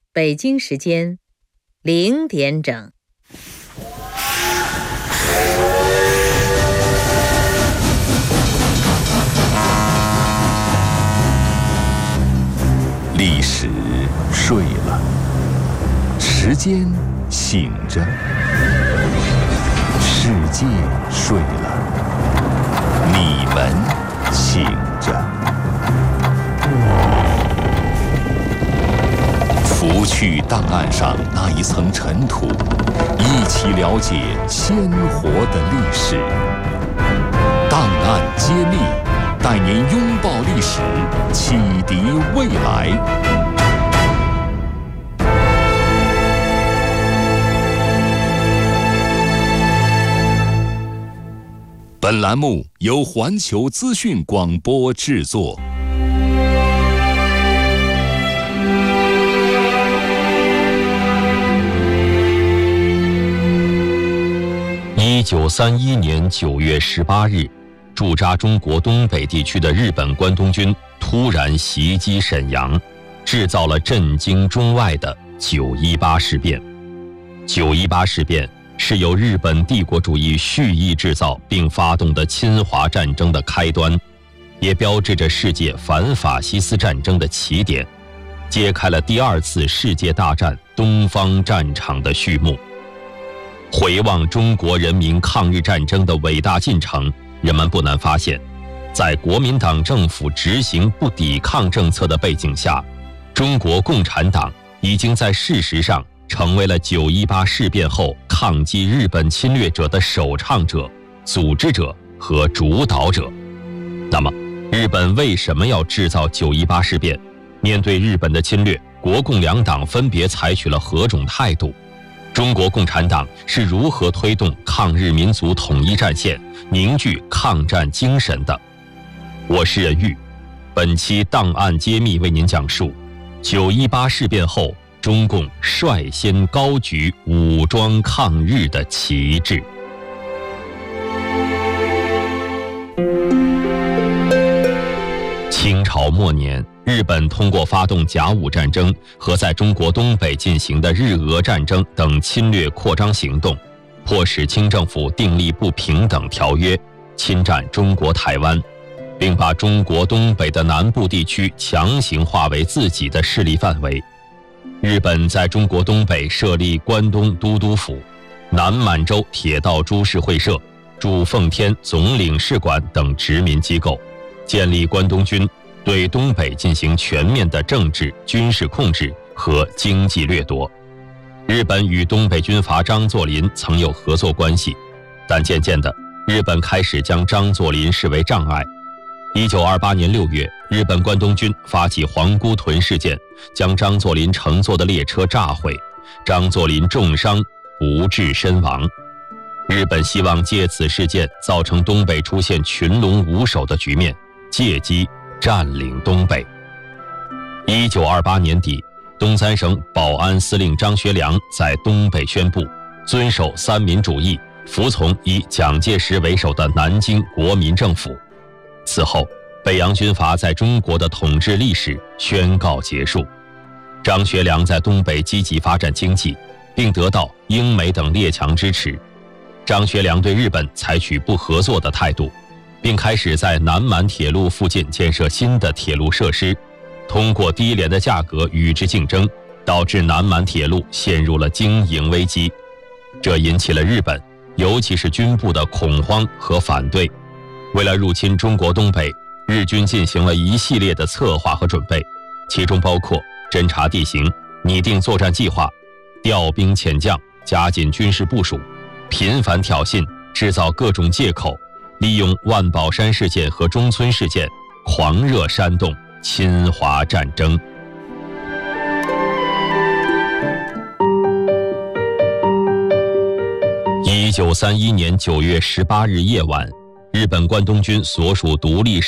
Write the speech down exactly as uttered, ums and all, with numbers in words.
北京时间零点整。 历史睡了，时间醒着，世界睡了，你们醒着。拂去档案上那一层尘土，一起了解鲜活的历史。档案揭秘，带您拥抱历史，启迪未来。本栏目由环球资讯广播制作。 一九三一年九月十八日，驻扎中国东北地区的日本关东军突然袭击沈阳，制造了震惊中外的九一八事变。九一八事变是由日本帝国主义蓄意制造并发动的侵华战争的开端，也标志着世界反法西斯战争的起点，揭开了第二次世界大战东方战场的序幕。回望中国人民抗日战争的伟大进程，人们不难发现，在国民党政府执行不抵抗政策的背景下，中国共产党已经在事实上成为了九一八事变后抗击日本侵略者的首倡者、组织者和主导者。那么，日本为什么要制造九一八事变？面对日本的侵略，国共两党分别采取了何种态度？中国共产党是如何推动抗日民族统一战线，凝聚抗战精神的？我是任玉，本期档案揭秘为您讲述九一八事变后中共率先高举武装抗日的旗帜。清朝末年，日本通过发动甲午战争和在中国东北进行的日俄战争等侵略扩张行动，迫使清政府订立不平等条约，侵占中国台湾，并把中国东北的南部地区强行划为自己的势力范围。日本在中国东北设立关东都督府、南满洲铁道株式会社、驻奉天总领事馆等殖民机构，建立关东军，对东北进行全面的政治、军事控制和经济掠夺。日本与东北军阀张作霖曾有合作关系，但渐渐的，日本开始将张作霖视为障碍。一九二八年六月，日本关东军发起皇姑屯事件，将张作霖乘坐的列车炸毁，张作霖重伤不治身亡。日本希望借此事件造成东北出现群龙无首的局面，借机占领东北。一九二八年底，东三省保安司令张学良在东北宣布遵守三民主义，服从以蒋介石为首的南京国民政府。此后，北洋军阀在中国的统治历史宣告结束。张学良在东北积极发展经济，并得到英美等列强支持。张学良对日本采取不合作的态度，并开始在南满铁路附近建设新的铁路设施，通过低廉的价格与之竞争，导致南满铁路陷入了经营危机。这引起了日本，尤其是军部的恐慌和反对。为了入侵中国东北，日军进行了一系列的策划和准备，其中包括侦察地形、拟定作战计划、调兵遣将、加紧军事部署、频繁挑衅、制造各种借口，利用万宝山事件和中村事件，狂热煽动侵华战争。一九三一年九月十八日夜晚，日本关东军所属独立